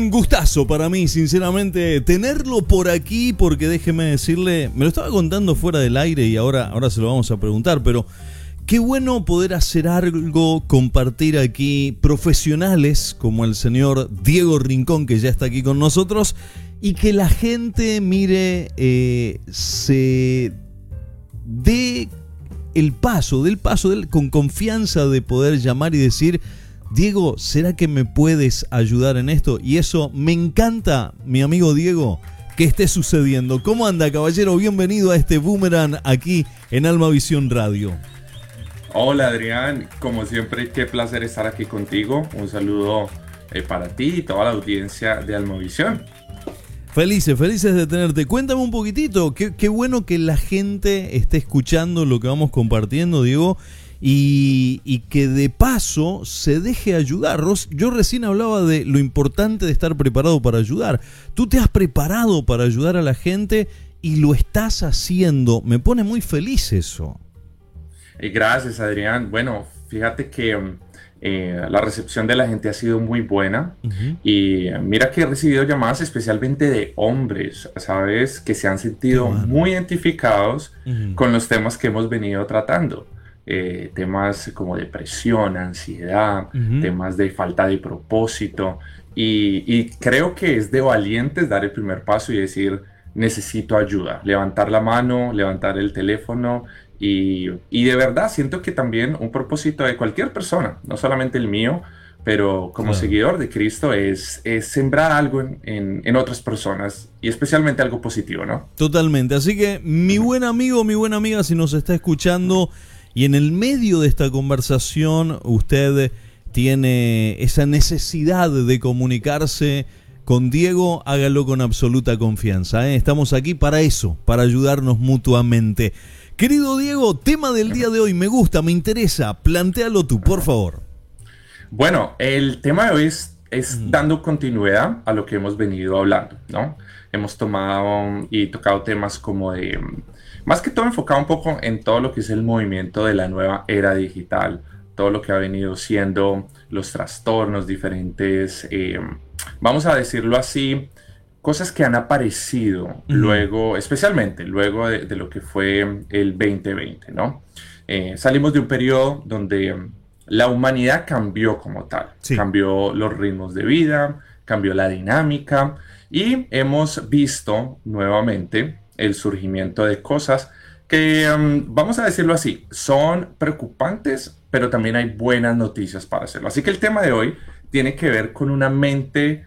Un gustazo para mí, sinceramente, tenerlo por aquí, porque déjeme decirle, me lo estaba contando fuera del aire y ahora se lo vamos a preguntar, pero qué bueno poder hacer algo, compartir aquí profesionales como el señor Diego Rincón, que ya está aquí con nosotros, y que la gente, mire, se dé el paso, con confianza de poder llamar y decir: Diego, ¿será que me puedes ayudar en esto? Y eso me encanta, mi amigo Diego, que esté sucediendo. ¿Cómo anda, caballero? Bienvenido a este Boomerang aquí en Alma Visión Radio. Hola, Adrián, como siempre, qué placer estar aquí contigo. Un saludo para ti y toda la audiencia de Alma Visión. Felices de tenerte. Cuéntame un poquitito, qué bueno que la gente esté escuchando lo que vamos compartiendo, Diego, y que de paso se deje ayudar. Yo recién hablaba de lo importante de estar preparado para ayudar. Tú te has preparado para ayudar a la gente y lo estás haciendo. Me pone muy feliz eso. Gracias, Adrián. Bueno, fíjate que la recepción de la gente ha sido muy buena. Y mira que he recibido llamadas especialmente de hombres, ¿sabes? Que se han sentido muy identificados con los temas que hemos venido tratando. Temas como depresión, ansiedad, temas de falta de propósito. Y creo que es de valientes dar el primer paso y decir: necesito ayuda. Levantar la mano, levantar el teléfono. Y de verdad siento que también un propósito de cualquier persona, no solamente el mío, pero como seguidor de Cristo es sembrar algo en otras personas y especialmente algo positivo, ¿no? Totalmente. Así que mi buen amigo, mi buena amiga, si nos está escuchando y en el medio de esta conversación usted tiene esa necesidad de comunicarse con Diego, hágalo con absoluta confianza, ¿eh? Estamos aquí para eso, para ayudarnos mutuamente. Querido Diego, tema del día de hoy, me gusta, me interesa, plantéalo tú, por favor. Bueno, el tema de hoy es dando continuidad a lo que hemos venido hablando, ¿no? Hemos tomado y tocado temas como de, más que todo enfocado un poco en todo lo que es el movimiento de la nueva era digital, todo lo que ha venido siendo los trastornos diferentes, vamos a decirlo así, cosas que han aparecido luego, especialmente luego de lo que fue el 2020, ¿no? Salimos de un periodo donde la humanidad cambió como tal. Sí. Cambió los ritmos de vida, cambió la dinámica y hemos visto nuevamente el surgimiento de cosas que, vamos a decirlo así, son preocupantes, pero también hay buenas noticias para hacerlo. Así que el tema de hoy tiene que ver con una mente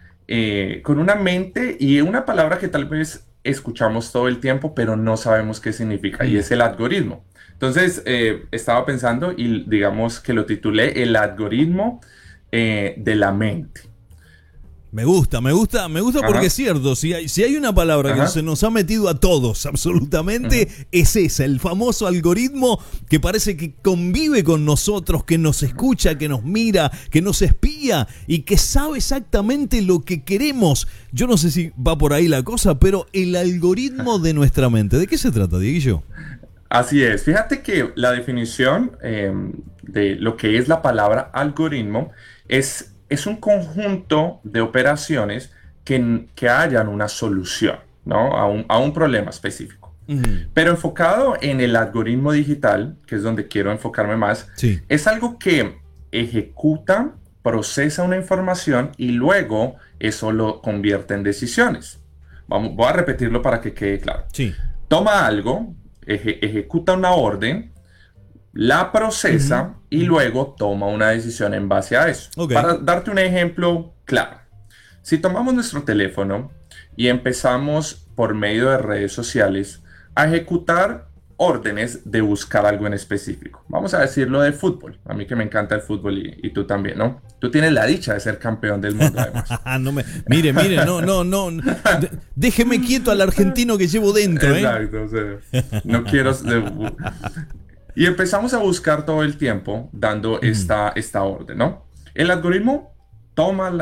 y una palabra que tal vez escuchamos todo el tiempo, pero no sabemos qué significa, y es el algoritmo. Entonces, estaba pensando y digamos que lo titulé El algoritmo de la mente. Me gusta porque es cierto, si hay una palabra que se nos ha metido a todos absolutamente, es esa, el famoso algoritmo que parece que convive con nosotros, que nos escucha, que nos mira, que nos espía y que sabe exactamente lo que queremos. Yo no sé si va por ahí la cosa, pero el algoritmo de nuestra mente, ¿de qué se trata, Dieguillo? Así es, fíjate que la definición de lo que es la palabra algoritmo es un conjunto de operaciones que hayan una solución, ¿no? a un problema específico. Pero enfocado en el algoritmo digital, que es donde quiero enfocarme más, es algo que ejecuta, procesa una información y luego eso lo convierte en decisiones. Voy a repetirlo para que quede claro. Toma algo, ejecuta una orden, la procesa y luego toma una decisión en base a eso. Para darte un ejemplo claro, si tomamos nuestro teléfono y empezamos por medio de redes sociales a ejecutar órdenes de buscar algo en específico, vamos a decirlo de fútbol, a mí que me encanta el fútbol y tú también, ¿no? Tú tienes la dicha de ser campeón del mundo, además. Mire, no, déjeme quieto al argentino que llevo dentro. Exacto, o sea, no quiero... Y empezamos a buscar todo el tiempo dando esta orden, ¿no? El algoritmo toma